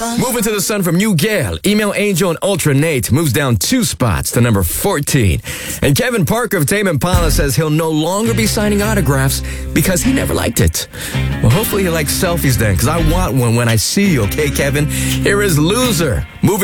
Moving to the sun from New Gale. Email Angel and Ultra Nate moves down 2 spots to number 14. And Kevin Parker of Tame Impala says he'll no longer be signing autographs because he never liked it. Well, hopefully he likes selfies then, because I want one when I see you, okay, Kevin? Here is Loser. Moving